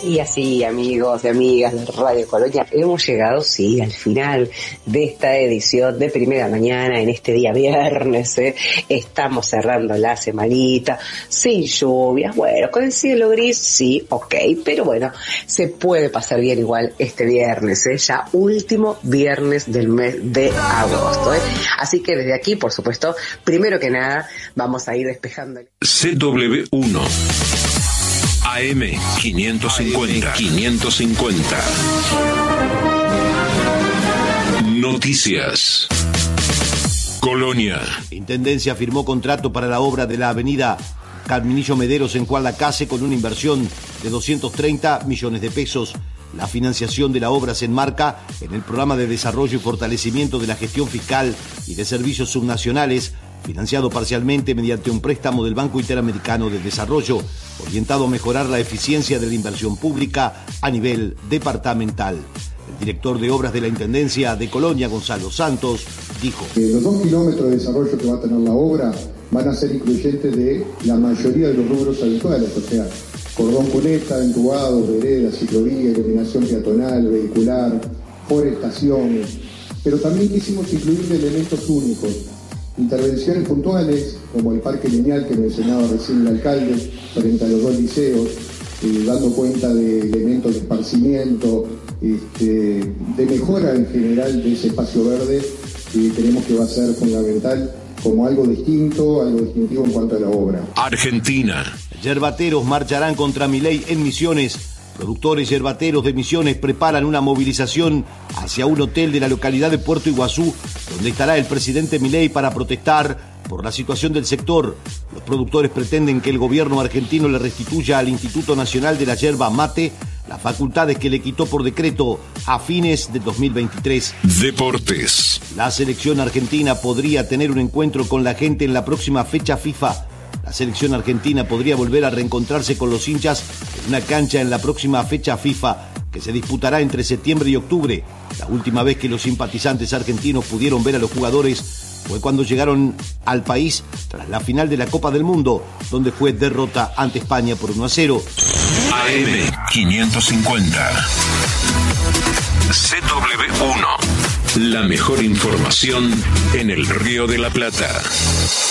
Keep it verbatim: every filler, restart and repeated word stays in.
Y así, amigos y amigas de Radio Colonia, hemos llegado, sí, al final de esta edición de Primera Mañana, en este día viernes, ¿eh? Estamos cerrando la semanita, sin lluvias, bueno, con el cielo gris, sí, ok, pero bueno, se puede pasar bien igual este viernes, ¿eh? Ya último viernes del mes de agosto, ¿eh? Así que desde aquí, por supuesto, primero que nada, vamos a ir despejando. C W uno A M quinientos cincuenta. quinientos cincuenta. Noticias. Colonia. Intendencia firmó contrato para la obra de la avenida Carminillo Mederos en Juan Lacase con una inversión de doscientos treinta millones de pesos. La financiación de la obra se enmarca en el programa de desarrollo y fortalecimiento de la gestión fiscal y de servicios subnacionales, financiado parcialmente mediante un préstamo del Banco Interamericano de Desarrollo, orientado a mejorar la eficiencia de la inversión pública a nivel departamental. El director de obras de la Intendencia de Colonia, Gonzalo Santos, dijo: Los dos kilómetros de desarrollo que va a tener la obra van a ser incluyentes de la mayoría de los rubros habituales, o sea, cordón cuneta, entubados, veredas, ciclovía, iluminación peatonal, vehicular, forestaciones, pero también quisimos incluir elementos únicos, intervenciones puntuales, como el parque lineal que mencionaba recién el alcalde, frente a los dos liceos, eh, dando cuenta de elementos de esparcimiento, este, de mejora en general de ese espacio verde, que creemos que va a ser fundamental como algo distinto, algo distintivo en cuanto a la obra. Argentina. Yerbateros marcharán contra Milei en Misiones. Productores yerbateros de Misiones preparan una movilización hacia un hotel de la localidad de Puerto Iguazú, donde estará el presidente Milei para protestar por la situación del sector. Los productores pretenden que el gobierno argentino le restituya al Instituto Nacional de la Yerba Mate las facultades que le quitó por decreto a fines de dos mil veintitrés. Deportes. La selección argentina podría tener un encuentro con la gente en la próxima fecha FIFA. La selección argentina podría volver a reencontrarse con los hinchas en una cancha en la próxima fecha FIFA, que se disputará entre septiembre y octubre. La última vez que los simpatizantes argentinos pudieron ver a los jugadores fue cuando llegaron al país tras la final de la Copa del Mundo, donde fue derrota ante España por uno a cero. A M quinientos cincuenta. C W uno. La mejor información en el Río de la Plata.